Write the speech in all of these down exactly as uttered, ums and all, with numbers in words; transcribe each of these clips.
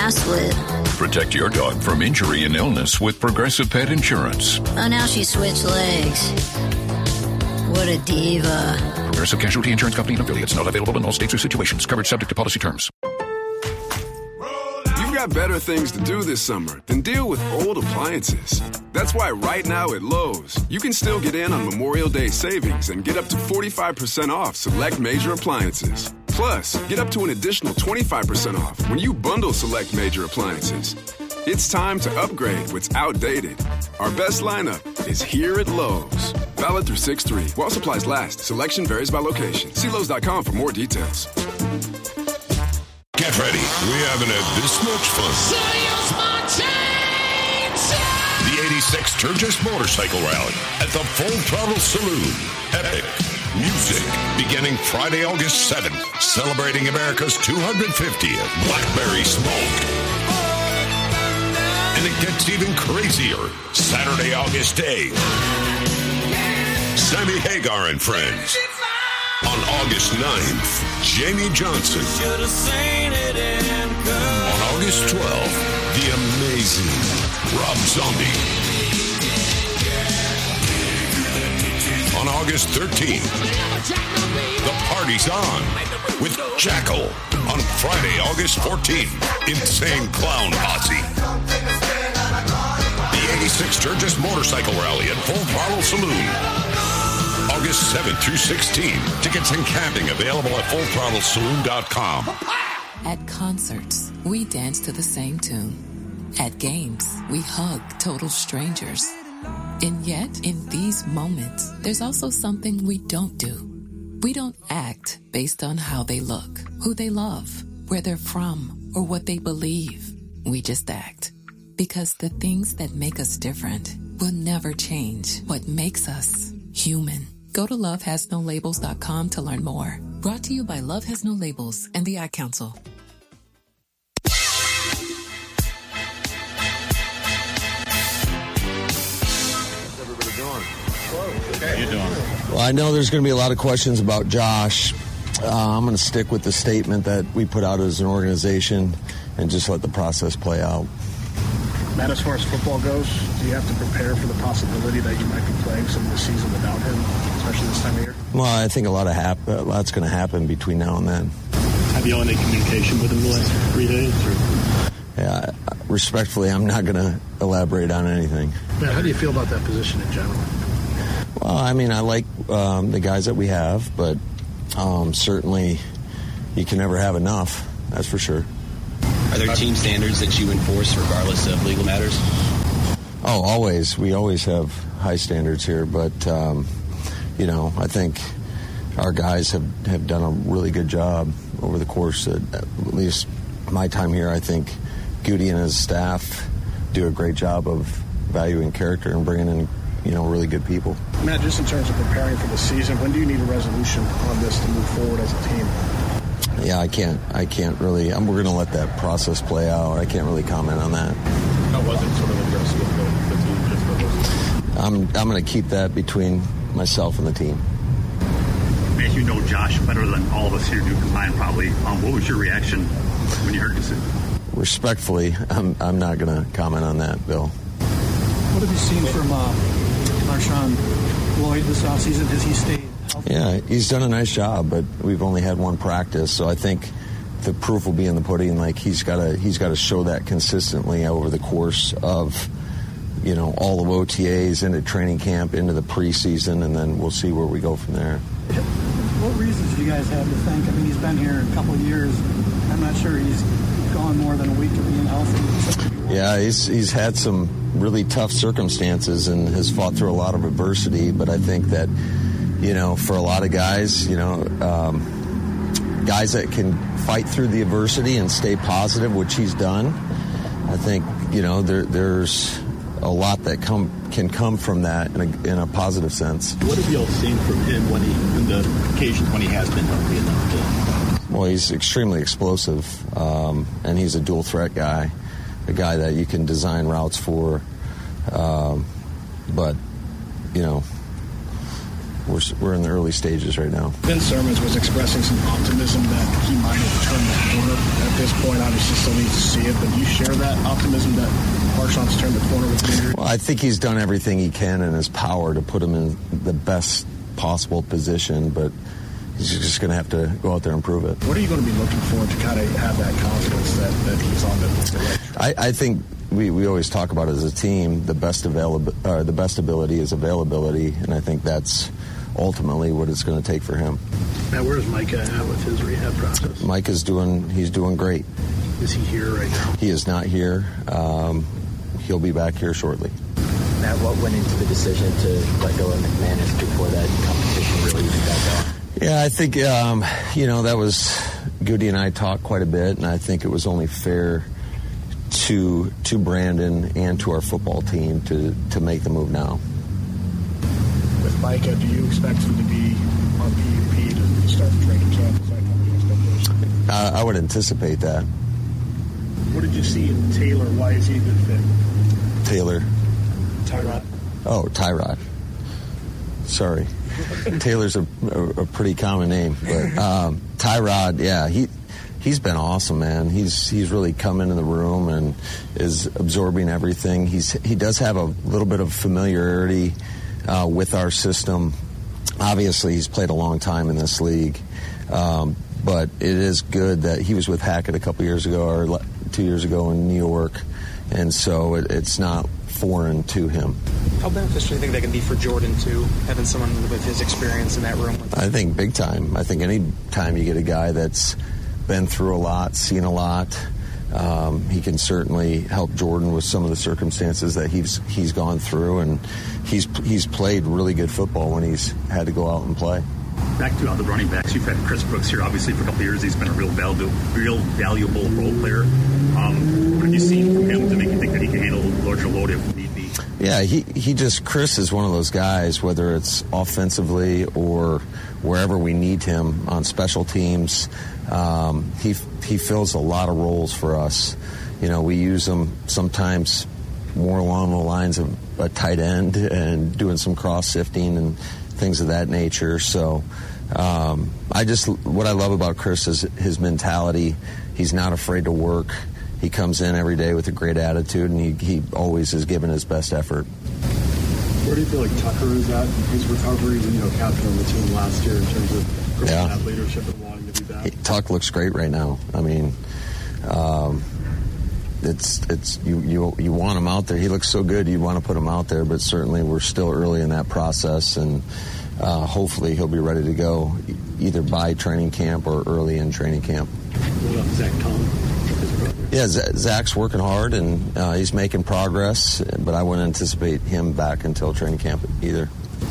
split. Protect your dog from injury and illness with Progressive Pet Insurance. Oh, now she switched legs. What a diva. Progressive Casualty Insurance Company and affiliates. Not available in all states or situations. Coverage subject to policy terms. You've got better things to do this summer than deal with old appliances. That's why right now at Lowe's, you can still get in on Memorial Day savings and get up to forty-five percent off select major appliances. Plus, get up to an additional twenty-five percent off when you bundle select major appliances. It's time to upgrade what's outdated. Our best lineup is here at Lowe's. Valid through six three. While supplies last, selection varies by location. See Lowe's dot com for more details. Get ready. We haven't had this much fun. The eighty-six Sturgis Motorcycle Rally at the Full Throttle Saloon. Epic music beginning Friday, August seventh, celebrating America's two hundred fiftieth Blackberry Smoke. And it gets even crazier Saturday, August eighth. Sammy Hagar and Friends. On August ninth, Jamie Johnson. On August twelfth, the amazing Rob Zombie. On August thirteenth, the party's on with Jackal. On Friday, August fourteenth, Insane Clown Posse. The eighty-six Sturgis Motorcycle Rally at Full Throttle Saloon. August seventh through sixteenth. Tickets and camping available at full throttle saloon dot com. At concerts, we dance to the same tune. At games, we hug total strangers. And yet, in these moments, there's also something we don't do. We don't act based on how they look, who they love, where they're from, or what they believe. We just act. Because the things that make us different will never change what makes us human. Go to love has no labels dot com to learn more. Brought to you by Love Has No Labels and the Ad Council. How's everybody doing? Okay. How you doing? Well, I know there's going to be a lot of questions about Josh. Uh, I'm going to stick with the statement that we put out as an organization and just let the process play out. Matt, as far as football goes, do you have to prepare for the possibility that you might be playing some of the season without him, especially this time of year? Well, I think a lot of hap- a lot's going to happen between now and then. Have you all had any communication with him the last three days? Or? Yeah, respectfully, I'm not going to elaborate on anything. Matt, how do you feel about that position in general? Well, I mean, I like um, the guys that we have, but um, certainly you can never have enough, that's for sure. Are there team standards that you enforce regardless of legal matters? Oh, always. We always have high standards here, but, um, you know, I think our guys have, have done a really good job over the course of at least my time here. I think Goody and his staff do a great job of valuing character and bringing in, you know, really good people. Matt, just in terms of preparing for the season, when do you need a resolution on this to move forward as a team? Yeah, I can't. I can't really. I'm, we're going to let that process play out. I can't really comment on that. How was it sort of addressed with the, the team just for this? I'm. I'm going to keep that between myself and the team. As you know Josh better than all of us here do combined, probably. Um, what was your reaction when you heard this? Respectfully, I'm. I'm not going to comment on that, Bill. What have you seen from uh, Marshawn Lloyd this offseason? Has he stayed? Yeah, he's done a nice job, but we've only had one practice, so I think the proof will be in the pudding. Like he's got to, he's got to show that consistently over the course of, you know, all of O T As into training camp, into the preseason, and then we'll see where we go from there. What reasons do you guys have to think? I mean, he's been here a couple of years. I'm not sure he's gone more than a week of being healthy. Yeah, he's he's had some really tough circumstances and has fought through a lot of adversity, but I think that, you know, for a lot of guys, you know, um, guys that can fight through the adversity and stay positive, which he's done, I think, you know, there, there's a lot that come can come from that in a, in a positive sense. What have you all seen from him when he, in the occasions when he has been healthy enough to? Well, he's extremely explosive, um, and he's a dual threat guy, a guy that you can design routes for, um, but, you know, we're we're in the early stages right now. Ben Sermons was expressing some optimism that he might have turned the corner at this point. Obviously, still needs to see it, but do you share that optimism that Marshawn's turned the corner with the injury? Well, I think he's done everything he can in his power to put him in the best possible position, but he's just going to have to go out there and prove it. What are you going to be looking for to kind of have that confidence that, that he's on the, the right track? I, I think we, we always talk about as a team, the best available, uh, the best ability is availability, and I think that's ultimately what it's going to take for him. Now, where's Micah at with his rehab process? Micah's doing, he's doing great. Is he here right now? He is not here. Um, he'll be back here shortly. Matt, what went into the decision to let go of McManus before that competition really even got going? Yeah, I think, um, you know, that was, Goody and I talked quite a bit, and I think it was only fair to to Brandon and to our football team to, to make the move now. With Micah, do you expect him to be on P U P to start the training camp? Is that kind of the expectation? Uh, I would anticipate that. What did you see in Taylor? Why is he a good fit? Taylor. Tyrod. Oh, Tyrod. Sorry. Taylor's a, a, a pretty common name, but um, Tyrod, yeah, he he's been awesome, man. He's he's really come into the room and is absorbing everything. He's he does have a little bit of familiarity uh, with our system. Obviously, he's played a long time in this league, um, but it is good that he was with Hackett a couple years ago or two years ago in New York, and so it, it's not foreign to him. How beneficial do you think that can be for Jordan, too, having someone with his experience in that room? With I think big time. I think any time you get a guy that's been through a lot, seen a lot, um, he can certainly help Jordan with some of the circumstances that he's he's gone through, and he's he's played really good football when he's had to go out and play. Back to uh, the running backs, you've had Chris Brooks here, obviously, for a couple of years. He's been a real, val- real valuable role player. Um, what have you seen from him to make you think that he can handle a larger load if need be? Yeah, he, he just, Chris is one of those guys, whether it's offensively or wherever we need him on special teams, um, he he fills a lot of roles for us. You know, we use him sometimes more along the lines of a tight end and doing some cross-sifting and things of that nature. So um, I just, what I love about Chris is his mentality. He's not afraid to work. He comes in every day with a great attitude, and he, he always is giving his best effort. Where do you feel like Tucker is at in his recovery? You know, captain on the team last year in terms of growing yeah. that leadership and wanting to be back. Tuck looks great right now. I mean, um, it's it's you, you you want him out there. He looks so good. You want to put him out there, but certainly we're still early in that process, and uh, hopefully he'll be ready to go either by training camp or early in training camp. What about Zach Tom? Yeah, Zach's working hard, and uh, he's making progress, but I wouldn't anticipate him back until training camp either.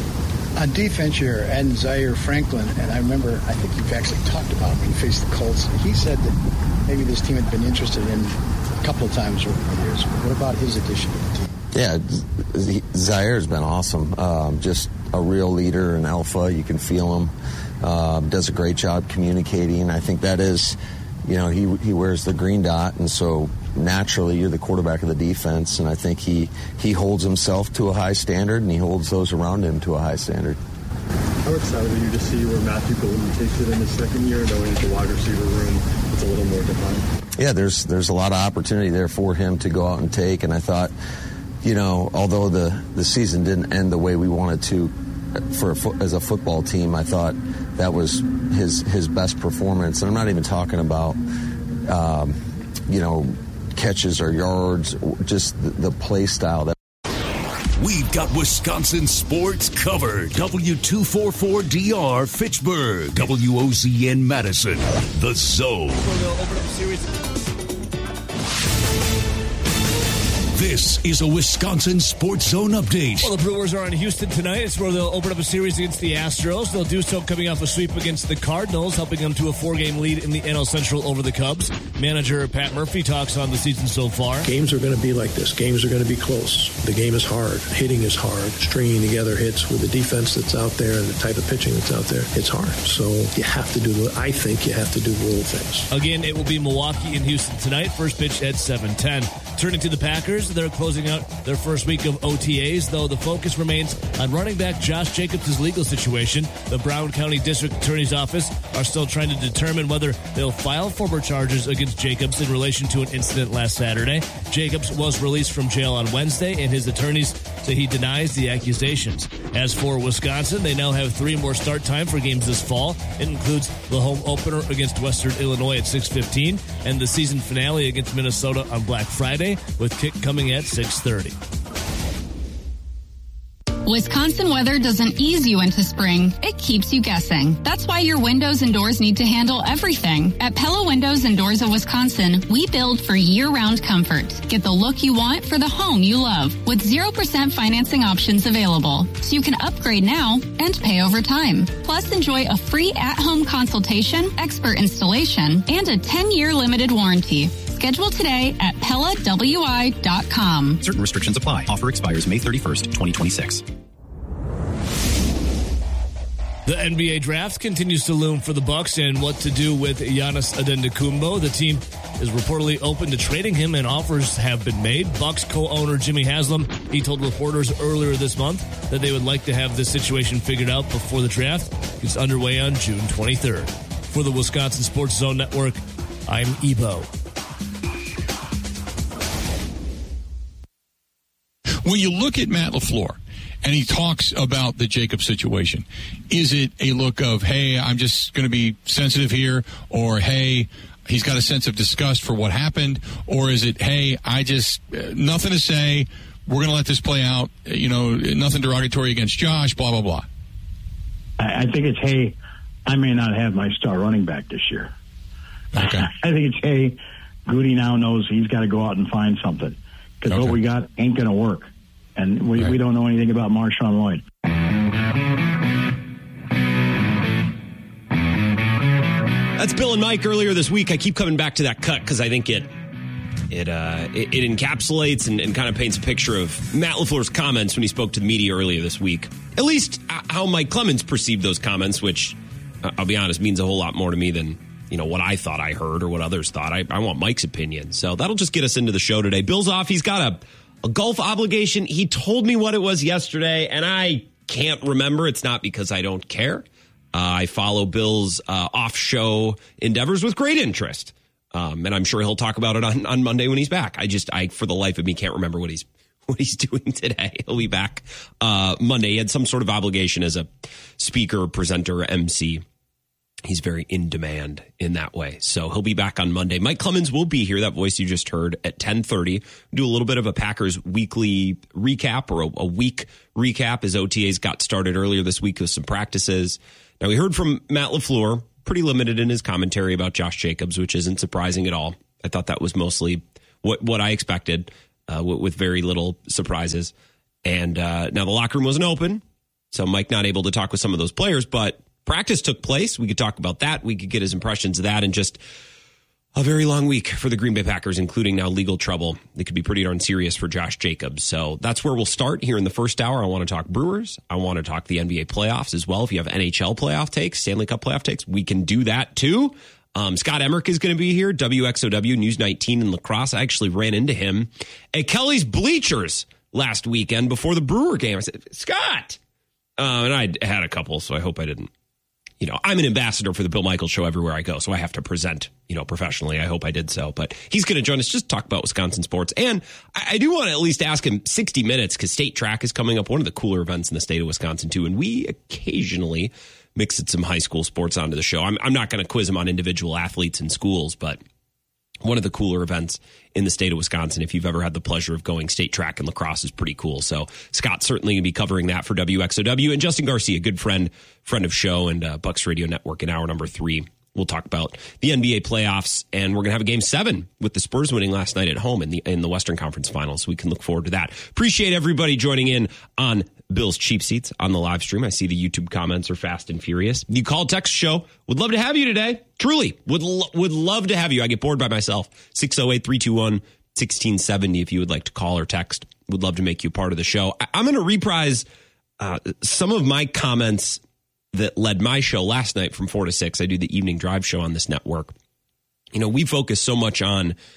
On defense, you're adding Zaire Franklin, and I remember, I think you've actually talked about when you faced the Colts. He said that maybe this team had been interested in a couple of times over the years. What about his addition to the team? Yeah, Zaire's been awesome. Um, just a real leader, an alpha. You can feel him. Uh, does a great job communicating. I think that is... You know, he he wears the green dot, and so naturally you're the quarterback of the defense, and I think he, he holds himself to a high standard, and he holds those around him to a high standard. How excited are you to see where Matthew Golden takes it in his second year, knowing that the wide receiver room is a little more defined? Yeah, there's there's a lot of opportunity there for him to go out and take, and I thought, you know, although the, the season didn't end the way we wanted to for a fo- as a football team, I thought that was his his best performance. And I'm not even talking about, um, you know, catches or yards, just the, the play style. That We've got Wisconsin sports covered. W two forty-four D R Fitchburg. W O Z N Madison. The Zone. This is a Wisconsin Sports Zone update. Well, the Brewers are in Houston tonight. It's where they'll open up a series against the Astros. They'll do so coming off a sweep against the Cardinals, helping them to a four-game lead in the N L Central over the Cubs. Manager Pat Murphy talks on the season so far. Games are going to be like this. Games are going to be close. The game is hard. Hitting is hard. Stringing together hits with the defense that's out there and the type of pitching that's out there, it's hard. So you have to do, I think you have to do little things. Again, it will be Milwaukee and Houston tonight. First pitch at seven ten. Turning to the Packers, they're closing out their first week of O T As, though the focus remains on running back Josh Jacobs' legal situation. The Brown County District Attorney's Office are still trying to determine whether they'll file former charges against Jacobs in relation to an incident last Saturday. Jacobs was released from jail on Wednesday, and his attorneys say he denies the accusations. As for Wisconsin, they now have three more start time for games this fall. It includes the home opener against Western Illinois at six fifteen and the season finale against Minnesota on Black Friday, with kick coming at six thirty. Wisconsin weather doesn't ease you into spring. It keeps you guessing. That's why your windows and doors need to handle everything. At Pella Windows and Doors of Wisconsin, we build for year-round comfort. Get the look you want for the home you love with zero percent financing options available. So you can upgrade now and pay over time. Plus, enjoy a free at-home consultation, expert installation, and a ten-year limited warranty. Schedule today at Pella W I dot com. Certain restrictions apply. Offer expires May thirty-first, twenty twenty-six. The N B A draft continues to loom for the Bucks and what to do with Giannis Antetokounmpo. The team is reportedly open to trading him, and offers have been made. Bucks co-owner Jimmy Haslam, he told reporters earlier this month that they would like to have this situation figured out before the draft gets underway on June twenty-third. For the Wisconsin Sports Zone Network, I'm Ebo. When you look at Matt LaFleur, and he talks about the Jacobs situation, is it a look of, hey, I'm just going to be sensitive here, or, hey, he's got a sense of disgust for what happened, or is it, hey, I just, uh, nothing to say, we're going to let this play out, you know, nothing derogatory against Josh, blah, blah, blah? I, I think it's, hey, I may not have my star running back this year. Okay. I think it's, hey, Goody now knows he's got to go out and find something, because okay. what we got ain't going to work. And we, right. we don't know anything about Marshawn Lloyd. That's Bill and Mike earlier this week. I keep coming back to that cut because I think it it, uh, it it encapsulates and, and kind of paints a picture of Matt LaFleur's comments when he spoke to the media earlier this week. At least how Mike Clemens perceived those comments, which, uh, I'll be honest, means a whole lot more to me than, you know, what I thought I heard or what others thought. I, I want Mike's opinion. So that'll just get us into the show today. Bill's off. He's got a... A golf obligation. He told me what it was yesterday, and I can't remember. It's not because I don't care. Uh, I follow Bill's uh, off-show endeavors with great interest, um, and I'm sure he'll talk about it on, on Monday when he's back. I just, I for the life of me, can't remember what he's what he's doing today. He'll be back uh, Monday. He had some sort of obligation as a speaker, presenter, M C. He's very in demand in that way. So he'll be back on Monday. Mike Clemens will be here, that voice you just heard, at ten thirty. Do a little bit of a Packers weekly recap, or a, a week recap, as O T As got started earlier this week with some practices. Now, we heard from Matt LaFleur, pretty limited in his commentary about Josh Jacobs, which isn't surprising at all. I thought that was mostly what, what I expected, uh, with, with very little surprises. And uh, now the locker room wasn't open, so Mike not able to talk with some of those players, but practice took place. We could talk about that. We could get his impressions of that, and just a very long week for the Green Bay Packers, including now legal trouble. It could be pretty darn serious for Josh Jacobs. So that's where we'll start here in the first hour. I want to talk Brewers. I want to talk the N B A playoffs as well. If you have N H L playoff takes, Stanley Cup playoff takes, we can do that too. Um, Scott Emmerich is going to be here, W X O W News nineteen in La Crosse. I actually ran into him at Kelly's Bleachers last weekend before the Brewer game. I said, Scott! Uh, and I had a couple, so I hope I didn't. You know, I'm an ambassador for the Bill Michaels Show everywhere I go, so I have to present, you know, professionally. I hope I did so. But he's going to join us just to talk about Wisconsin sports. And I, I do want to at least ask him sixty minutes, because state track is coming up, one of the cooler events in the state of Wisconsin, too. And we occasionally mix it some high school sports onto the show. I'm, I'm not going to quiz him on individual athletes and schools, but one of the cooler events in the state of Wisconsin, if you've ever had the pleasure of going state track in La Crosse, is pretty cool. So Scott's certainly going to be covering that for W X O W. And Justin Garcia, good friend, friend of show, and uh, Bucks Radio Network in hour number three. We'll talk about the N B A playoffs, and we're going to have a game seven with the Spurs winning last night at home in the in the Western Conference Finals. So we can look forward to that. Appreciate everybody joining in on Bill's Cheap Seats on the live stream. I see the YouTube comments are fast and furious. You call, text show. Would love to have you today. Truly, would lo- would love to have you. I get bored by myself. six oh eight, three two one, one six seven oh if you would like to call or text. Would love to make you part of the show. I- I'm going to reprise uh, some of my comments that led my show last night from four to six. I do the evening drive show on this network. You know, we focus so much on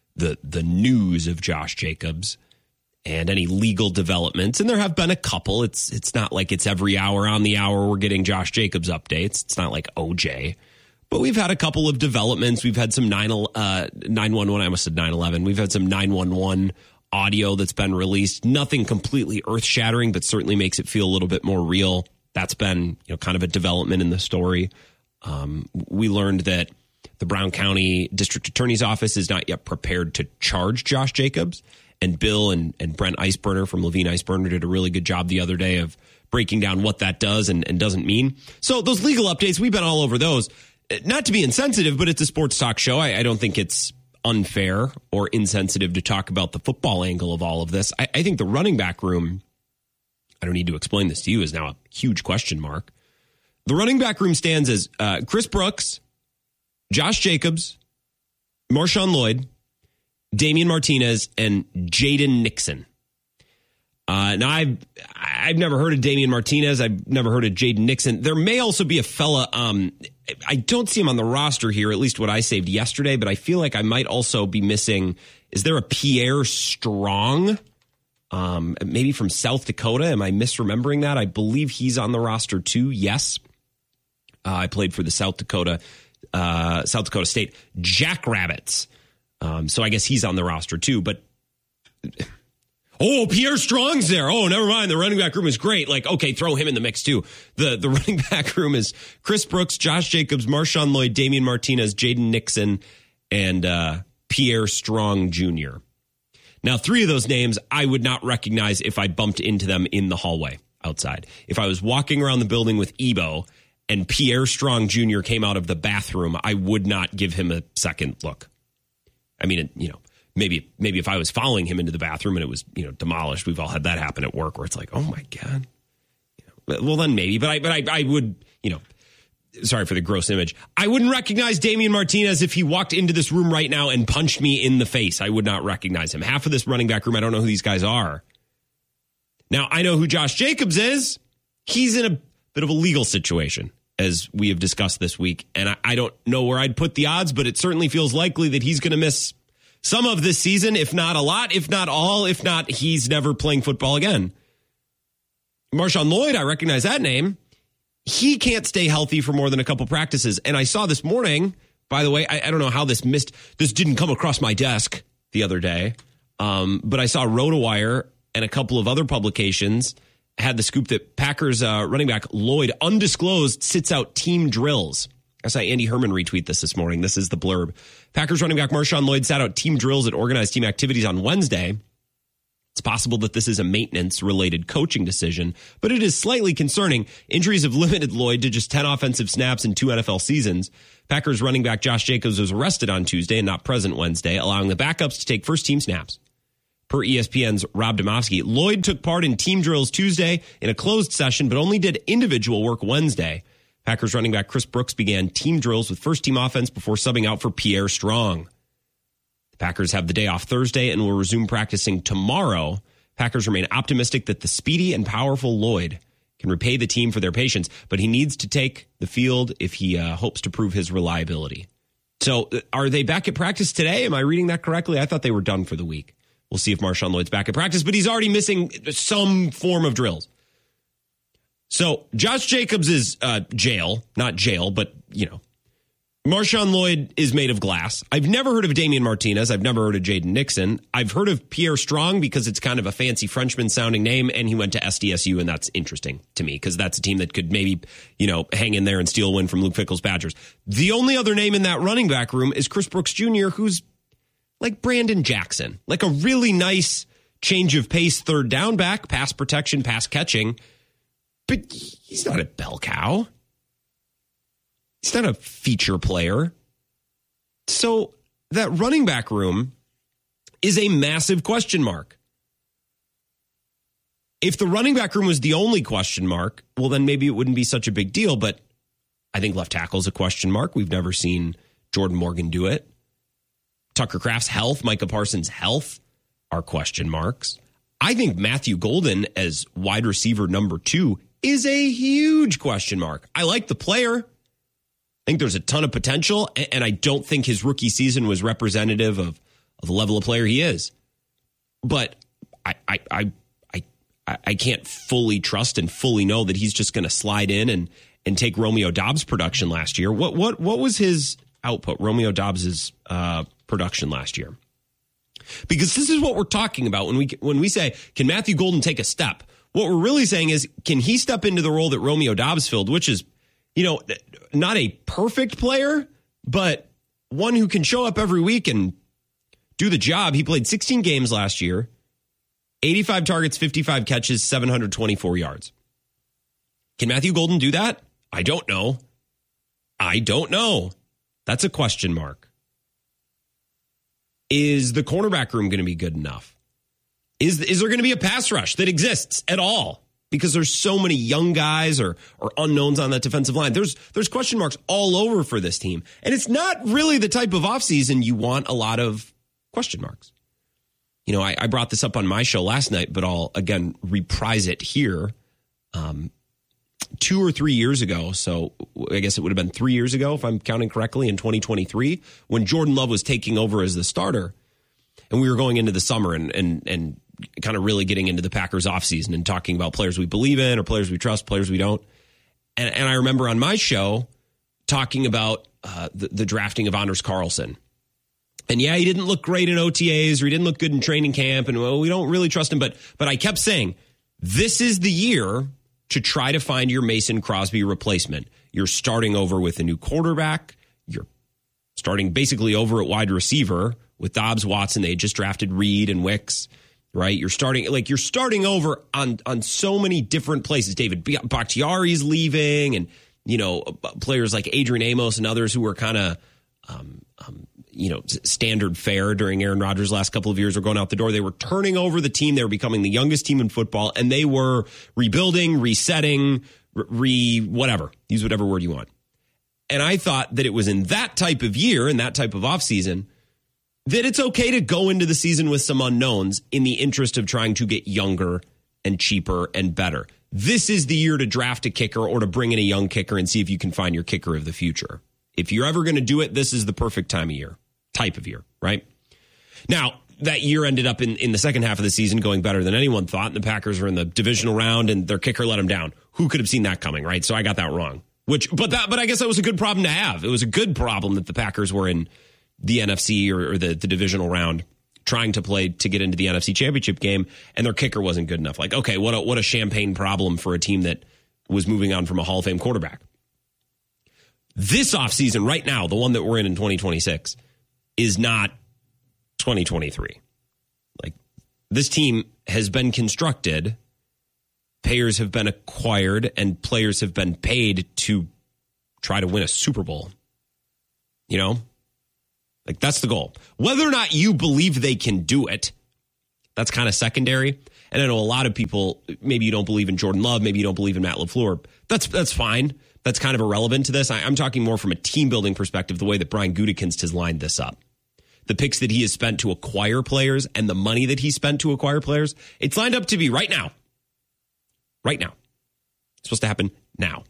the the news of Josh Jacobs and any legal developments. And there have been a couple. It's it's not like it's every hour on the hour we're getting Josh Jacobs updates. It's not like O J. But we've had a couple of developments. We've had some nine one one. I almost said nine eleven. We've had some nine one one audio that's been released. Nothing completely earth-shattering, but certainly makes it feel a little bit more real. That's been, you know, kind of a development in the story. Um, we learned that the Brown County District Attorney's Office is not yet prepared to charge Josh Jacobs. And Bill and, and Brent Iceburner from Levine Iceburner did a really good job the other day of breaking down what that does and, and doesn't mean. So those legal updates, we've been all over those. Not to be insensitive, but it's a sports talk show. I, I don't think it's unfair or insensitive to talk about the football angle of all of this. I, I think the running back room, I don't need to explain this to you, is now a huge question mark. The running back room stands as uh, Chris Brooks, Josh Jacobs, Marshawn Lloyd, Damian Martinez, and Jaden Nixon. Uh, now, I've, I've never heard of Damian Martinez. I've never heard of Jaden Nixon. There may also be a fella, um, I don't see him on the roster here, at least what I saved yesterday, but I feel like I might also be missing, is there a Pierre Strong? Um, maybe from South Dakota. Am I misremembering that? I believe he's on the roster too. Yes. Uh, I played for the South Dakota, uh, South Dakota State Jackrabbits. Um, so I guess he's on the roster too, but oh, Pierre Strong's there. Oh, never mind. The running back room is great. Like, okay, throw him in the mix too. The the running back room is Chris Brooks, Josh Jacobs, Marshawn Lloyd, Damian Martinez, Jaden Nixon, and uh, Pierre Strong Junior Now, three of those names I would not recognize if I bumped into them in the hallway outside. If I was walking around the building with Ebo and Pierre Strong Junior came out of the bathroom, I would not give him a second look. I mean, you know, maybe maybe if I was following him into the bathroom and it was, you know, demolished, we've all had that happen at work where it's like, oh my God. You know, well, then maybe, but I but I, I would, you know, sorry for the gross image. I wouldn't recognize Damian Martinez if he walked into this room right now and punched me in the face. I would not recognize him. Half of this running back room, I don't know who these guys are. Now, I know who Josh Jacobs is. He's in a bit of a legal situation, as we have discussed this week. And I, I don't know where I'd put the odds, but it certainly feels likely that he's going to miss some of this season, if not a lot, if not all, if not he's never playing football again. Marshawn Lloyd, I recognize that name. He can't stay healthy for more than a couple practices. And I saw this morning, by the way, I, I don't know how this missed, this didn't come across my desk the other day, um, but I saw RotoWire and a couple of other publications had the scoop that Packers uh, running back Lloyd, undisclosed, sits out team drills. I saw Andy Herman retweet this this morning. This is the blurb. Packers running back Marshawn Lloyd sat out team drills at organized team activities on Wednesday. It's possible that this is a maintenance-related coaching decision, but it is slightly concerning. Injuries have limited Lloyd to just ten offensive snaps in two N F L seasons. Packers running back Josh Jacobs was arrested on Tuesday and not present Wednesday, allowing the backups to take first-team snaps. Per E S P N's Rob Domofsky, Lloyd took part in team drills Tuesday in a closed session, but only did individual work Wednesday. Packers running back Chris Brooks began team drills with first-team offense before subbing out for Pierre Strong. The Packers have the day off Thursday and will resume practicing tomorrow. Packers remain optimistic that the speedy and powerful Lloyd can repay the team for their patience, but he needs to take the field if he uh, hopes to prove his reliability. So are they back at practice today? Am I reading that correctly? I thought they were done for the week. We'll see if Marshawn Lloyd's back at practice, but he's already missing some form of drills. So Josh Jacobs is uh, jail, not jail, but, you know, Marshawn Lloyd is made of glass. I've never heard of Damian Martinez. I've never heard of Jaden Nixon. I've heard of Pierre Strong because it's kind of a fancy Frenchman-sounding name, and he went to S D S U, and that's interesting to me because that's a team that could maybe, you know, hang in there and steal a win from Luke Fickell's Badgers. The only other name in that running back room is Chris Brooks Junior, who's like Brandon Jackson, like a really nice change of pace third down back, pass protection, pass catching. But he's not a bell cow. He's not a feature player. So that running back room is a massive question mark. If the running back room was the only question mark, well, then maybe it wouldn't be such a big deal. But I think left tackle is a question mark. We've never seen Jordan Morgan do it. Tucker Kraft's health, Micah Parsons' health are question marks. I think Matthew Golden as wide receiver number two is a huge question mark. I like the player. I think there's a ton of potential, and I don't think his rookie season was representative of of the level of player he is. But I I I I, I can't fully trust and fully know that he's just going to slide in and and take Romeo Doubs' production last year. What what what was his output? Romeo Doubs' uh, production last year. Because this is what we're talking about when we when we say, can Matthew Golden take a step? What we're really saying is, can he step into the role that Romeo Doubs filled, which is, you know, not a perfect player, but one who can show up every week and do the job. He played sixteen games last year, eighty-five targets, fifty-five catches, seven hundred twenty-four yards. Can Matthew Golden do that? I don't know. I don't know. That's a question mark. Is the cornerback room going to be good enough? Is, is there going to be a pass rush that exists at all? Because there's so many young guys or or unknowns on that defensive line. There's there's question marks all over for this team. And it's not really the type of offseason you want a lot of question marks. You know, I, I brought this up on my show last night, but I'll, again, reprise it here. Um, two or three years ago, so I guess it would have been three years ago, if I'm counting correctly, in twenty twenty-three, when Jordan Love was taking over as the starter, and we were going into the summer and and and kind of really getting into the Packers offseason and talking about players we believe in or players we trust, players we don't. And, and I remember on my show talking about uh, the, the drafting of Anders Carlson. And yeah, he didn't look great in O T As or he didn't look good in training camp, and well, we don't really trust him. But but I kept saying, this is the year to try to find your Mason Crosby replacement. You're starting over with a new quarterback. You're starting basically over at wide receiver with Dobbs, Watson. They had just drafted Reed and Wicks, right? You're starting like you're starting over on on so many different places. David Bakhtiari's leaving, and you know players like Adrian Amos and others who were kind of um, um, you know standard fare during Aaron Rodgers' last couple of years were going out the door. They were turning over the team. They were becoming the youngest team in football, and they were rebuilding, resetting, re whatever. Use whatever word you want. And I thought that it was in that type of year, in that type of offseason, that it's okay to go into the season with some unknowns in the interest of trying to get younger and cheaper and better. This is the year to draft a kicker or to bring in a young kicker and see if you can find your kicker of the future. If you're ever going to do it, this is the perfect time of year, type of year, right? Now, that year ended up in, in the second half of the season going better than anyone thought, and the Packers were in the divisional round, and their kicker let them down. Who could have seen that coming, right? So I got that wrong. Which, but that, but I guess that was a good problem to have. It was a good problem that the Packers were in the N F C or, or the, the divisional round trying to play to get into the N F C Championship game, and their kicker wasn't good enough. Like, okay, what a, what a champagne problem for a team that was moving on from a Hall of Fame quarterback. This offseason right now, the one that we're in in twenty twenty-six, is not twenty twenty-three. Like, this team has been constructed, players have been acquired, and players have been paid to try to win a Super Bowl. You know? Like, that's the goal. Whether or not you believe they can do it, that's kind of secondary. And I know a lot of people, maybe you don't believe in Jordan Love, maybe you don't believe in Matt LaFleur. That's that's fine. That's kind of irrelevant to this. I, I'm talking more from a team-building perspective, the way that Brian Gutekunst has lined this up. The picks that he has spent to acquire players and the money that he spent to acquire players, it's lined up to be right now. Right now. It's supposed to happen now.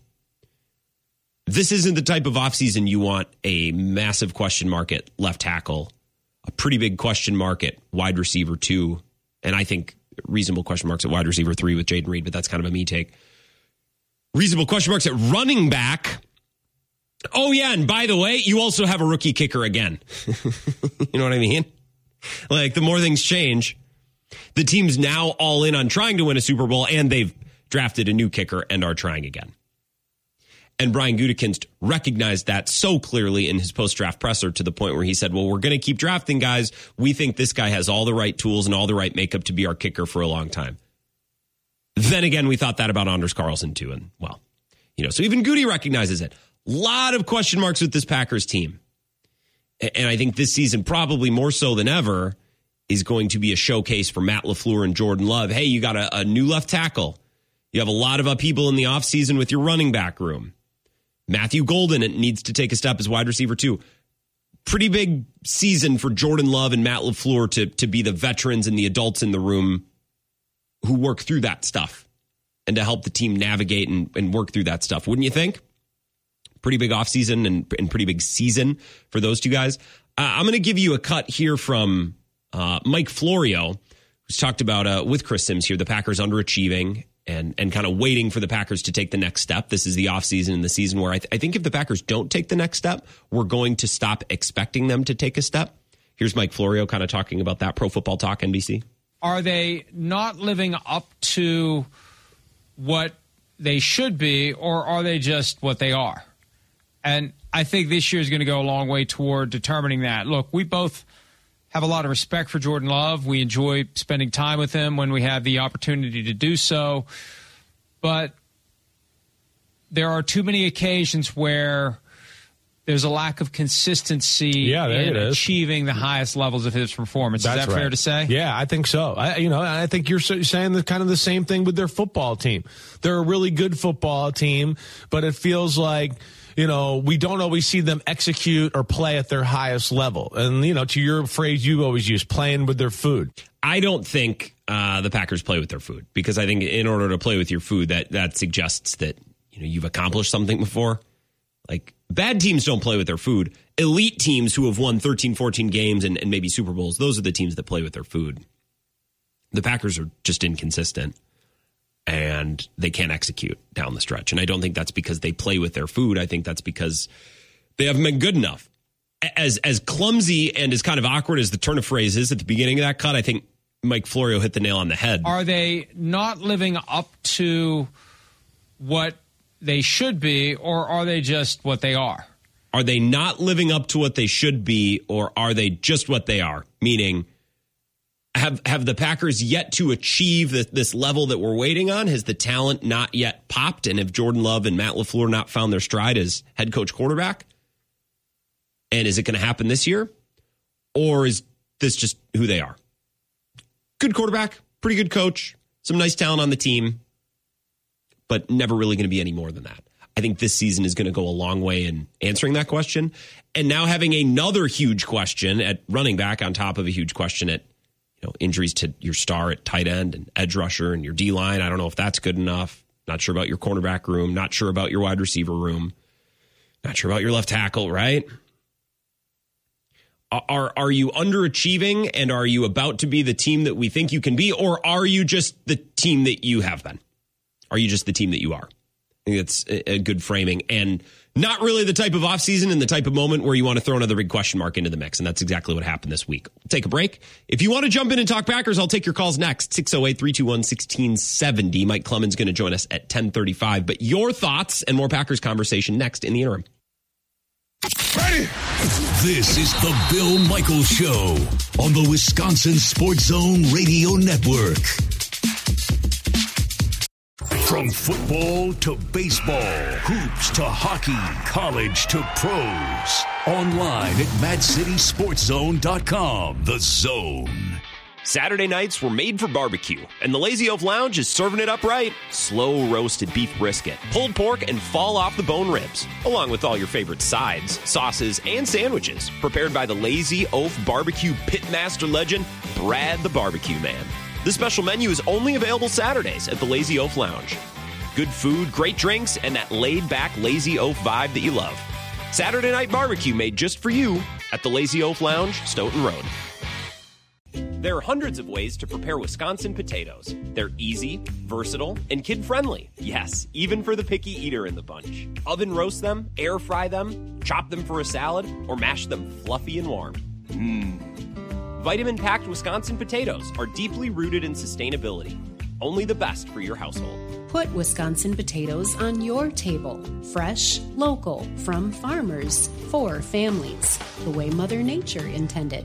This isn't the type of offseason you want a massive question mark at left tackle, a pretty big question mark at wide receiver two, and I think reasonable question marks at wide receiver three with Jaden Reed, but that's kind of a me take. Reasonable question marks at running back. Oh, yeah, and by the way, you also have a rookie kicker again. You know what I mean? Like, the more things change, the team's now all in on trying to win a Super Bowl, and they've drafted a new kicker and are trying again. And Brian Gutekunst recognized that so clearly in his post-draft presser to the point where he said, well, we're going to keep drafting guys. We think this guy has all the right tools and all the right makeup to be our kicker for a long time. Then again, we thought that about Anders Carlson too. And well, you know, so even Goody recognizes it. A lot of question marks with this Packers team. And I think this season, probably more so than ever, is going to be a showcase for Matt LaFleur and Jordan Love. Hey, you got a, a new left tackle. You have a lot of upheaval in the offseason with your running back room. Matthew Golden needs to take a step as wide receiver too. Pretty big season for Jordan Love and Matt LaFleur to, to be the veterans and the adults in the room who work through that stuff and to help the team navigate and, and work through that stuff. Wouldn't you think? Pretty big offseason and, and pretty big season for those two guys. Uh, I'm going to give you a cut here from Uh, Mike Florio, who's talked about uh, with Chris Sims here, the Packers underachieving and and kind of waiting for the Packers to take the next step. This is the offseason and the season where I, th- I think if the Packers don't take the next step, we're going to stop expecting them to take a step. Here's Mike Florio kind of talking about that. Pro Football Talk, N B C. Are they not living up to what they should be, or are they just what they are? And I think this year is going to go a long way toward determining that. Look, we both have a lot of respect for Jordan Love. We enjoy spending time with him when we have the opportunity to do so. But there are too many occasions where there's a lack of consistency yeah, there in it is. achieving the highest levels of his performance. That's is that right. fair to say? Yeah, I think so. I, you know, I think you're saying the, kind of the same thing with their football team. They're a really good football team, but it feels like, you know, we don't always see them execute or play at their highest level. And, you know, to your phrase you always use, playing with their food. I don't think uh, the Packers play with their food, because I think in order to play with your food, that that suggests that, you know, you've accomplished something before. Like, bad teams don't play with their food. Elite teams who have won thirteen, fourteen games and, and maybe Super Bowls, those are the teams that play with their food. The Packers are just inconsistent, and they can't execute down the stretch. And I don't think that's because they play with their food. I think that's because they haven't been good enough. As as clumsy and as kind of awkward as the turn of phrase is at the beginning of that cut, I think Mike Florio hit the nail on the head. Are they not living up to what they should be, or are they just what they are? Are they not living up to what they should be, or are they just what they are? Meaning, have have the Packers yet to achieve the, this level that we're waiting on? Has the talent not yet popped? And have Jordan Love and Matt LaFleur not found their stride as head coach quarterback? And is it going to happen this year? Or is this just who they are? Good quarterback, pretty good coach, some nice talent on the team, but never really going to be any more than that. I think this season is going to go a long way in answering that question. And now having another huge question at running back on top of a huge question at, you know, injuries to your star at tight end and edge rusher and your D-line. I don't know if that's good enough. Not sure about your cornerback room. Not sure about your wide receiver room. Not sure about your left tackle, right? Are are you underachieving, and are you about to be the team that we think you can be, or are you just the team that you have been? Are you just the team that you are? I think that's a good framing, and not really the type of offseason and the type of moment where you want to throw another big question mark into the mix, and that's exactly what happened this week. We'll take a break. If you want to jump in and talk Packers, I'll take your calls next. six oh eight, three two one, one six seven oh. Mike Clemens going to join us at ten thirty-five. But your thoughts and more Packers conversation next in the interim. Ready? This is the Bill Michaels Show on the Wisconsin Sports Zone Radio Network. From football to baseball, hoops to hockey, college to pros. Online at mad city sports zone dot com. The Zone. Saturday nights were made for barbecue, and the Lazy Oaf Lounge is serving it up right. Slow roasted beef brisket, pulled pork, and fall off the bone ribs, along with all your favorite sides, sauces, and sandwiches, prepared by the Lazy Oaf barbecue pitmaster legend, Brad the Barbecue Man. This special menu is only available Saturdays at the Lazy Oaf Lounge. Good food, great drinks, and that laid-back Lazy Oaf vibe that you love. Saturday night barbecue made just for you at the Lazy Oaf Lounge, Stoughton Road. There are hundreds of ways to prepare Wisconsin potatoes. They're easy, versatile, and kid-friendly. Yes, even for the picky eater in the bunch. Oven roast them, air fry them, chop them for a salad, or mash them fluffy and warm. Mmm. Vitamin-packed Wisconsin potatoes are deeply rooted in sustainability. Only the best for your household. Put Wisconsin potatoes on your table. Fresh, local, from farmers, for families. The way Mother Nature intended.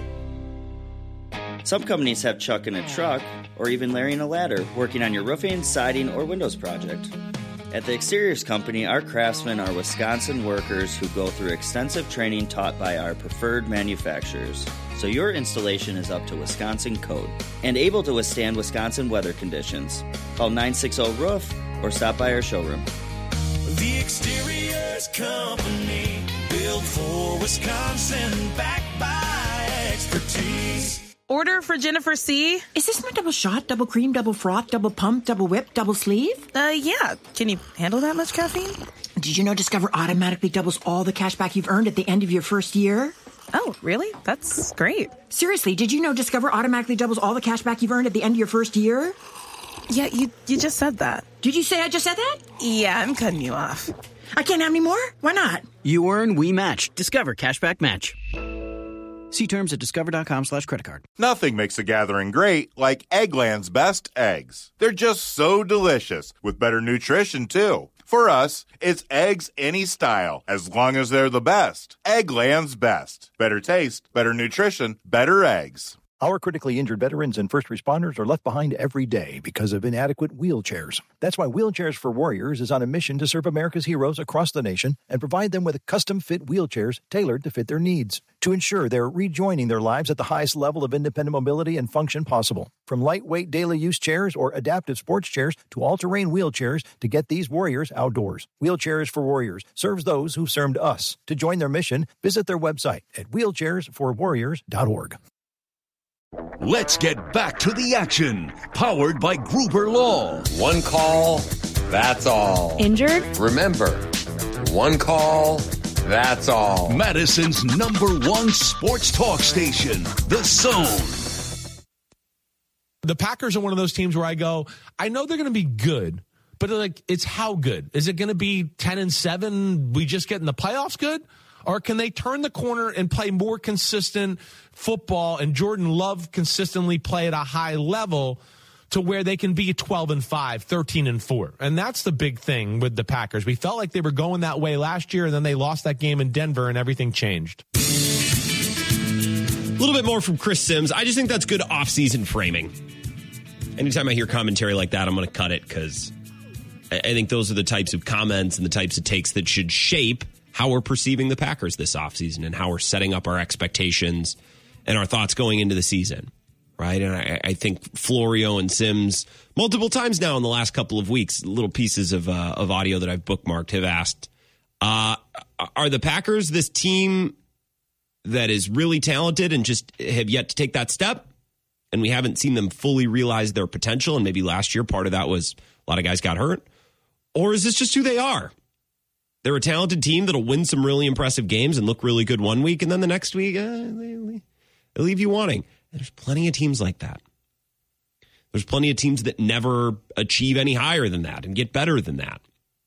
Some companies have Chuck in a truck, or even Larry in a ladder, working on your roofing, siding, or windows project. At the Exteriors Company, our craftsmen are Wisconsin workers who go through extensive training taught by our preferred manufacturers, so your installation is up to Wisconsin code and able to withstand Wisconsin weather conditions. Call nine six zero roof or stop by our showroom. The Exteriors Company, built for Wisconsin, backed by expertise. Order for Jennifer C. Is this my double shot, double cream, double froth, double pump, double whip, double sleeve? Uh, yeah. Can you handle that much caffeine? Did you know Discover automatically doubles all the cash back you've earned at the end of your first year? Oh, really? That's great. Seriously, did you know Discover automatically doubles all the cash back you've earned at the end of your first year? Yeah, you, you just said that. Did you say I just said that? Yeah, I'm cutting you off. I can't have any more? Why not? You earn, we match. Discover Cashback Match. See terms at discover.com slash credit card. Nothing makes a gathering great like Eggland's best eggs. They're just so delicious, with better nutrition, too. For us, it's eggs any style, as long as they're the best. Eggland's best. Better taste, better nutrition, better eggs. Our critically injured veterans and first responders are left behind every day because of inadequate wheelchairs. That's why Wheelchairs for Warriors is on a mission to serve America's heroes across the nation and provide them with custom-fit wheelchairs tailored to fit their needs to ensure they're rejoining their lives at the highest level of independent mobility and function possible. From lightweight daily use chairs or adaptive sports chairs to all-terrain wheelchairs to get these warriors outdoors. Wheelchairs for Warriors serves those who served us. To join their mission, visit their website at wheelchairs for warriors dot org. Let's get back to the action. Powered by Gruber Law. One call, that's all. Injured? Remember, one call, that's all. Madison's number one sports talk station, The Zone. The Packers are one of those teams where I go, I know they're going to be good, but like, it's how good? Is it going to be ten and seven? We just get in the playoffs good? Or can they turn the corner and play more consistent football and Jordan Love consistently play at a high level to where they can be twelve and five, thirteen and four? And that's the big thing with the Packers. We felt like they were going that way last year, and then they lost that game in Denver and everything changed. A little bit more from Chris Sims. I just think that's good off-season framing. Anytime I hear commentary like that, I'm going to cut it because I think those are the types of comments and the types of takes that should shape how we're perceiving the Packers this offseason and how we're setting up our expectations and our thoughts going into the season, right? And I, I think Florio and Sims, multiple times now in the last couple of weeks, little pieces of uh, of audio that I've bookmarked, have asked, uh, are the Packers this team that is really talented and just have yet to take that step? And we haven't seen them fully realize their potential. And maybe last year, part of that was a lot of guys got hurt. Or is this just who they are? They're a talented team that'll win some really impressive games and look really good one week, and then the next week, uh, they, they leave you wanting. And there's plenty of teams like that. There's plenty of teams that never achieve any higher than that and get better than that.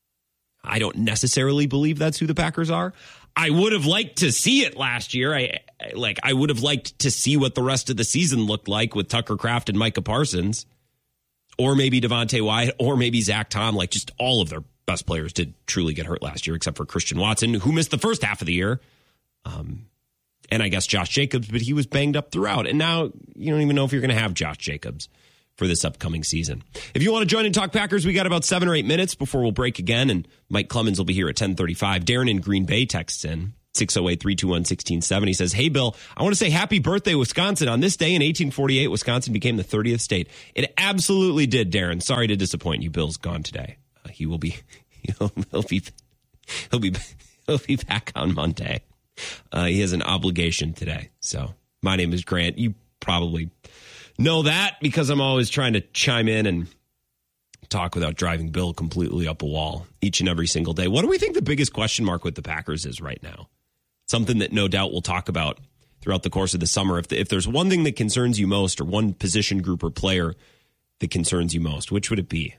I don't necessarily believe that's who the Packers are. I would have liked to see it last year. I like. I would have liked to see what the rest of the season looked like with Tucker Kraft and Micah Parsons, or maybe Devontae Wyatt, or maybe Zach Tom. Like, just all of their best players did truly get hurt last year, except for Christian Watson, who missed the first half of the year. Um, and I guess Josh Jacobs, but he was banged up throughout. And now you don't even know if you're going to have Josh Jacobs for this upcoming season. If you want to join and talk Packers, we got about seven or eight minutes before we'll break again. And Mike Clemens will be here at ten thirty-five. Darren in Green Bay texts in six oh eight, three two one, one six seven. He says, hey, Bill, I want to say happy birthday, Wisconsin. On this day in eighteen forty-eight, Wisconsin became the thirtieth state. It absolutely did, Darren. Sorry to disappoint you. Bill's gone today. Uh, he will be... He'll, he'll be he'll be he'll be back on Monday. Uh, he has an obligation today. So my name is Grant. You probably know that because I'm always trying to chime in and talk without driving Bill completely up a wall each and every single day. What do we think the biggest question mark with the Packers is right now? Something that no doubt we'll talk about throughout the course of the summer. If the, if there's one thing that concerns you most, or one position group or player that concerns you most, which would it be?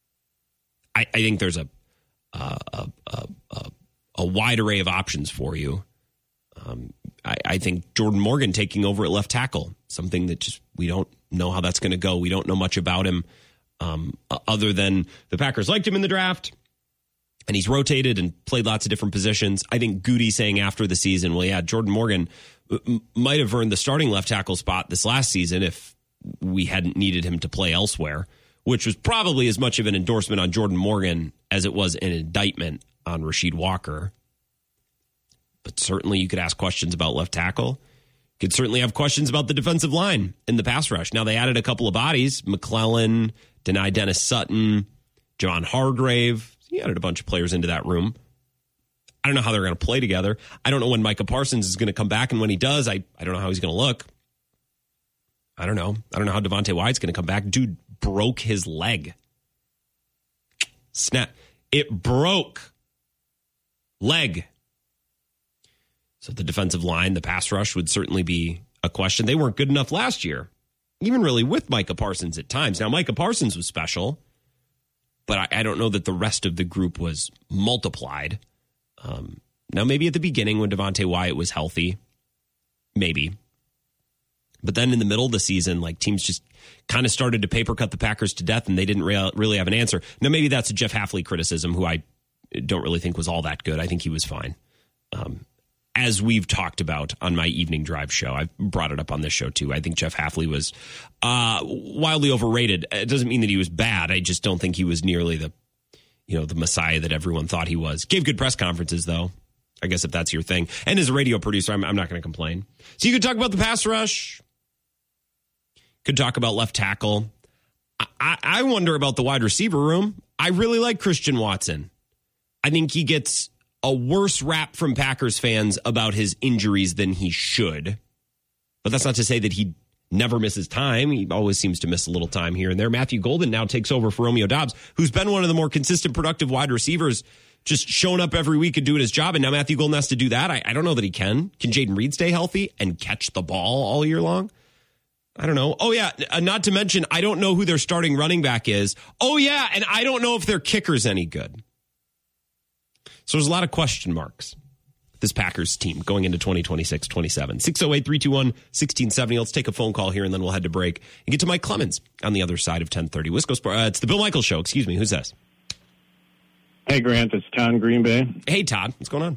I, I think there's a Uh, a, a, a, a wide array of options for you. Um, I, I think Jordan Morgan taking over at left tackle, something that just we don't know how that's going to go. We don't know much about him um, other than the Packers liked him in the draft, and he's rotated and played lots of different positions. I think Goody saying after the season, well, yeah, Jordan Morgan m- might have earned the starting left tackle spot this last season if we hadn't needed him to play elsewhere, which was probably as much of an endorsement on Jordan Morgan as it was an indictment on Rasheed Walker. But certainly you could ask questions about left tackle. You could certainly have questions about the defensive line in the pass rush. Now, they added a couple of bodies. McClellan, Denai Dennis Sutton, John Hargrave. He added a bunch of players into that room. I don't know how they're going to play together. I don't know when Micah Parsons is going to come back, and when he does, I, I don't know how he's going to look. I don't know. I don't know how Devontae Wyatt's going to come back. Dude broke his leg. Snap. It broke. Leg. So the defensive line, the pass rush would certainly be a question. They weren't good enough last year, even really with Micah Parsons at times. Now, Micah Parsons was special, but I, I don't know that the rest of the group was multiplied. Um, now, maybe at the beginning when Devontae Wyatt was healthy, maybe. But then in the middle of the season, like teams just kind of started to paper cut the Packers to death, and they didn't re- really have an answer. Now, maybe that's a Jeff Hafley criticism, who I don't really think was all that good. I think he was fine. Um, as we've talked about on my evening drive show, I've brought it up on this show too. I think Jeff Hafley was uh, wildly overrated. It doesn't mean that he was bad. I just don't think he was nearly the, you know, the messiah that everyone thought he was. Gave good press conferences though, I guess, if that's your thing. And as a radio producer, I'm, I'm not going to complain. So you could talk about the pass rush. Could talk about left tackle. I, I wonder about the wide receiver room. I really like Christian Watson. I think he gets a worse rap from Packers fans about his injuries than he should. But that's not to say that he never misses time. He always seems to miss a little time here and there. Matthew Golden now takes over for Romeo Doubs, who's been one of the more consistent, productive wide receivers, just showing up every week and doing his job. And now Matthew Golden has to do that. I, I don't know that he can. Can Jaden Reed stay healthy and catch the ball all year long? I don't know. Oh, yeah. Not to mention, I don't know who their starting running back is. Oh, yeah. And I don't know if their kicker's any good. So there's a lot of question marks. This Packers team going into twenty twenty-six twenty-seven. six oh eight, three two one, one six seven oh. Let's take a phone call here, and then we'll head to break and get to Mike Clemens on the other side of ten thirty. Wisco Sport. Uh, it's the Bill Michaels Show. Excuse me. Who's this? Hey, Grant. It's Todd in Green Bay. Hey, Todd. What's going on?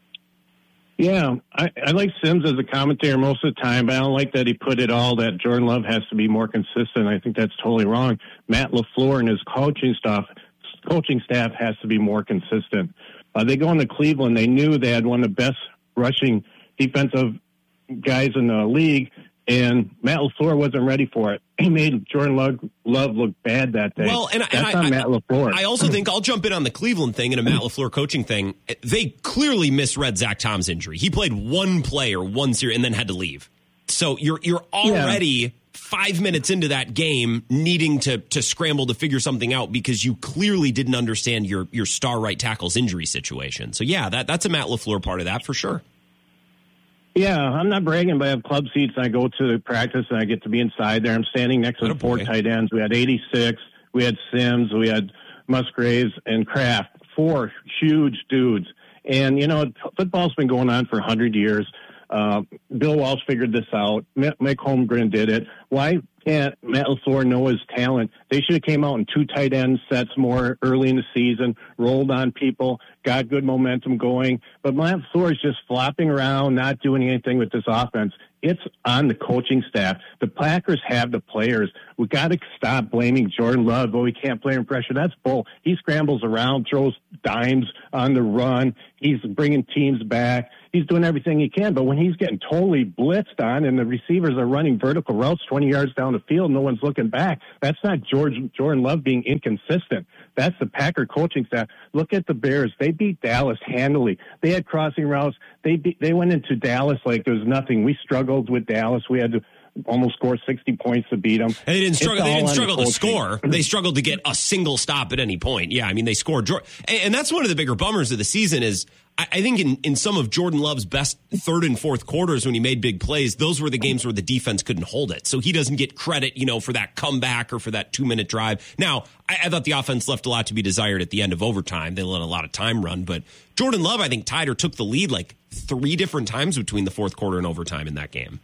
Yeah, I, I like Sims as a commentator most of the time, but I don't like that he put it all that Jordan Love has to be more consistent. I think that's totally wrong. Matt LaFleur and his coaching staff, coaching staff has to be more consistent. Uh, they go into Cleveland. They knew they had one of the best rushing defensive guys in the league, and Matt LaFleur wasn't ready for it. He made Jordan Love, Love look bad that day. Well, and, That's and I, on I, Matt LaFleur. I also think I'll jump in on the Cleveland thing and a Matt LaFleur coaching thing. They clearly misread Zach Tom's injury. He played one play or one series and then had to leave. So you're you're already yeah. five minutes into that game needing to to scramble to figure something out because you clearly didn't understand your your star right tackle's injury situation. So yeah, that that's a Matt LaFleur part of that for sure. Yeah, I'm not bragging, but I have club seats, and I go to practice, and I get to be inside there. I'm standing next to the four tight ends. We had eighty-six, we had Sims, we had Musgraves, and Kraft, four huge dudes. And, you know, football's been going on for one hundred years. Uh, Bill Walsh figured this out. Mike Holmgren did it. Why can't Matt LaFleur know his talent? They should have came out in two tight end sets more early in the season, rolled on people, got good momentum going. But Matt LaFleur is just flopping around, not doing anything with this offense. It's on the coaching staff. The Packers have the players. We got to stop blaming Jordan Love. Oh, we can't play him pressure. That's bull. He scrambles around, throws dimes on the run. He's bringing teams back. He's doing everything he can. But when he's getting totally blitzed on and the receivers are running vertical routes twenty yards down the field, no one's looking back. That's not George, Jordan Love being inconsistent. That's the Packer coaching staff. Look at the Bears. They beat Dallas handily. They had crossing routes. They beat, they went into Dallas like there was nothing. We struggled with Dallas. We had to almost score sixty points to beat them. And they didn't struggle. They didn't struggle to score. They struggled to get a single stop at any point. Yeah, I mean, they scored. And that's one of the bigger bummers of the season is I think in, in some of Jordan Love's best third and fourth quarters when he made big plays, those were the games where the defense couldn't hold it. So he doesn't get credit, you know, for that comeback or for that two-minute drive. Now, I, I thought the offense left a lot to be desired at the end of overtime. They let a lot of time run. But Jordan Love, I think, tied or took the lead like three different times between the fourth quarter and overtime in that game.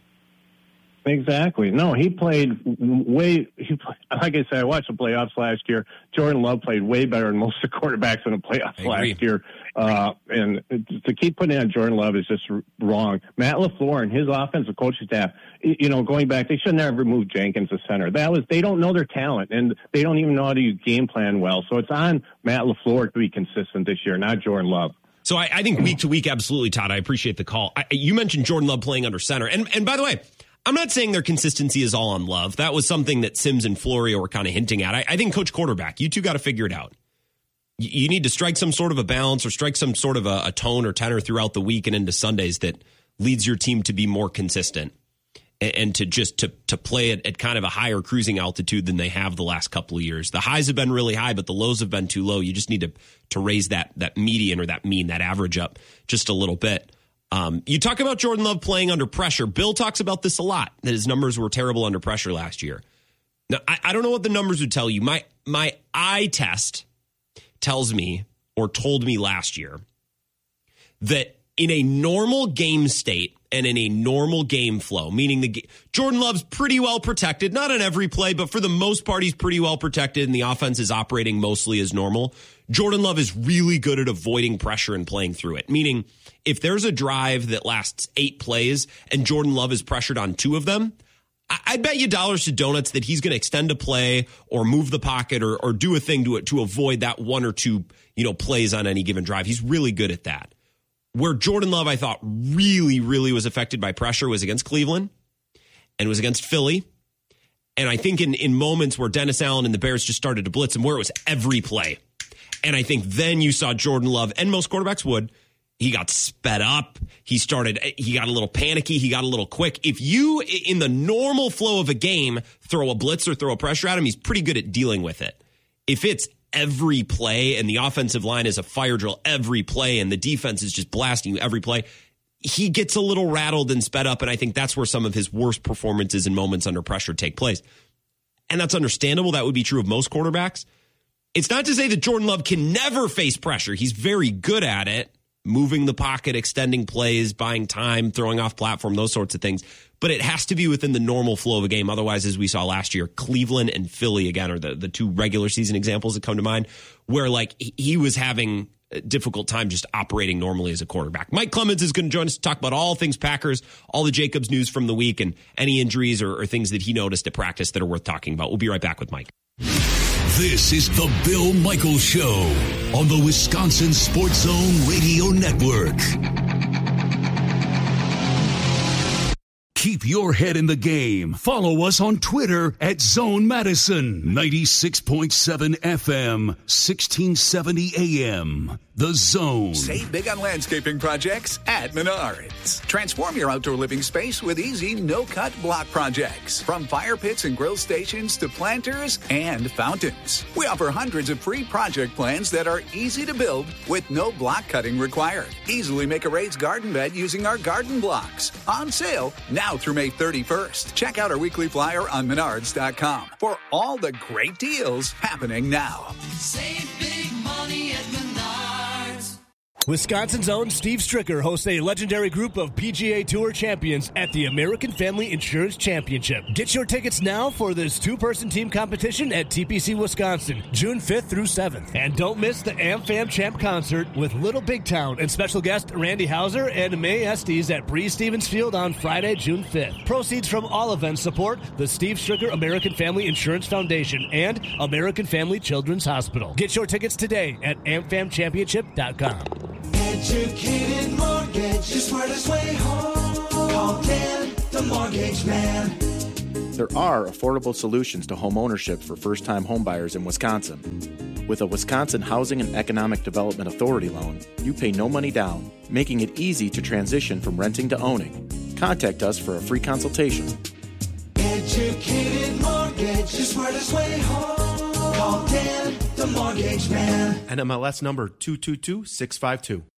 Exactly. No, he played way, he, like I said, I watched the playoffs last year. Jordan Love played way better than most of the quarterbacks in the playoffs last year. Uh, and to keep putting on Jordan Love is just wrong. Matt LaFleur and his offensive coaching staff, you know, going back, they should never move Jenkins to center. That was, they don't know their talent and they don't even know how to game plan well. So it's on Matt LaFleur to be consistent this year, not Jordan Love. So I, I think week to week, absolutely, Todd. I appreciate the call. I, you mentioned Jordan Love playing under center. And, and by the way, I'm not saying their consistency is all on Love. That was something that Sims and Florio were kind of hinting at. I, I think coach quarterback, you two got to figure it out. You, you need to strike some sort of a balance or strike some sort of a, a tone or tenor throughout the week and into Sundays that leads your team to be more consistent and, and to just to to play it at kind of a higher cruising altitude than they have the last couple of years. The highs have been really high, but the lows have been too low. You just need to to raise that that median or that mean, that average up just a little bit. Um, you talk about Jordan Love playing under pressure. Bill talks about this a lot, that his numbers were terrible under pressure last year. Now, I, I don't know what the numbers would tell you. My my eye test tells me, or told me last year, that in a normal game state and in a normal game flow, meaning the Jordan Love's pretty well protected, not on every play, but for the most part, he's pretty well protected and the offense is operating mostly as normal. Jordan Love is really good at avoiding pressure and playing through it, meaning if there's a drive that lasts eight plays and Jordan Love is pressured on two of them, I, I bet you dollars to donuts that he's going to extend a play or move the pocket or, or do a thing to to avoid that one or two, you know, plays on any given drive. He's really good at that. Where Jordan Love, I thought, really, really was affected by pressure was against Cleveland and was against Philly. And I think in, in moments where Dennis Allen and the Bears just started to blitz him, where it was every play. And I think then you saw Jordan Love, and most quarterbacks would, he got sped up. He started, he got a little panicky. He got a little quick. If you, in the normal flow of a game, throw a blitz or throw a pressure at him, he's pretty good at dealing with it. If it's every play and the offensive line is a fire drill every play and the defense is just blasting you every play, he gets a little rattled and sped up. And I think that's where some of his worst performances and moments under pressure take place. And that's understandable. That would be true of most quarterbacks. It's not to say that Jordan Love can never face pressure. He's very good at it, moving the pocket, extending plays, buying time, throwing off platform, those sorts of things. But it has to be within the normal flow of a game. Otherwise, as we saw last year, Cleveland and Philly, again, are the, the two regular season examples that come to mind, where like he was having a difficult time just operating normally as a quarterback. Mike Clemens is going to join us to talk about all things Packers, all the Jacobs news from the week, and any injuries or, or things that he noticed at practice that are worth talking about. We'll be right back with Mike. This is the Bill Michaels Show on the Wisconsin Sports Zone Radio Network. Keep your head in the game. Follow us on Twitter at Zone Madison. ninety-six point seven F M, sixteen seventy A M. The Zone. Save big on landscaping projects at Menards. Transform your outdoor living space with easy, no-cut block projects. From fire pits and grill stations to planters and fountains. We offer hundreds of free project plans that are easy to build with no block cutting required. Easily make a raised garden bed using our garden blocks. On sale now through May thirty-first. Check out our weekly flyer on menards dot com for all the great deals happening now. Save big money at Menards. Wisconsin's own Steve Stricker hosts a legendary group of P G A Tour champions at the American Family Insurance Championship. Get your tickets now for this two-person team competition at T P C Wisconsin, June fifth through seventh. And don't miss the AmFam Champ concert with Little Big Town and special guest Randy Hauser and May Estes at Breeze Stevens Field on Friday, June fifth. Proceeds from all events support the Steve Stricker American Family Insurance Foundation and American Family Children's Hospital. Get your tickets today at am fam championship dot com. Educated Mortgage, the smartest way home. Call Dan, the Mortgage Man. There are affordable solutions to home ownership for first-time homebuyers in Wisconsin. With a Wisconsin Housing and Economic Development Authority loan, you pay no money down, making it easy to transition from renting to owning. Contact us for a free consultation. Educated Mortgage, the smartest way home. Call Dan, the Mortgage Man. N M L S number two two two six five two.